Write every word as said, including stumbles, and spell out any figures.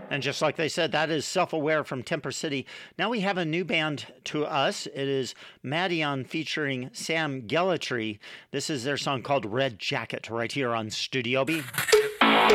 And just like they said, that is Self-Aware from Temper City. Now we have a new band to us. It is Madeon featuring Sam Gellatree. This is their song called Red Jacket right here on Studio B.